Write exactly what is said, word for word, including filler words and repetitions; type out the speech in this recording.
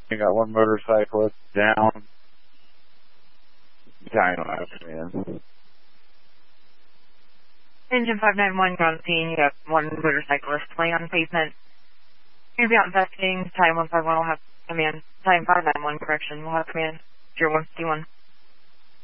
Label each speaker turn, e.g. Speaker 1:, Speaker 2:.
Speaker 1: You got one motorcyclist down. Battalion will have command.
Speaker 2: Engine five nine one, ground scene. You have one motorcyclist laying on the pavement. You're going to be out investigating. Battalion one five one will have command. Battalion five nine one, correction, will have command. zero one fifty-one.